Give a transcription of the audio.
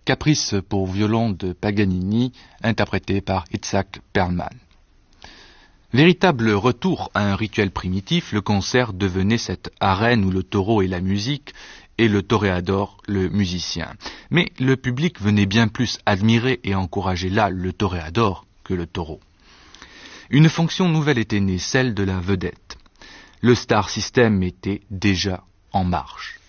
Caprice pour violon de Paganini, interprété par Itzhak Perlman. Véritable retour à un rituel primitif, le concert devenait cette arène où le taureau est la musique et le toréador le musicien. Mais le public venait bien plus admirer et encourager là le toréador que le taureau. Une fonction nouvelle était née, celle de la vedette. Le star system était déjà en marche.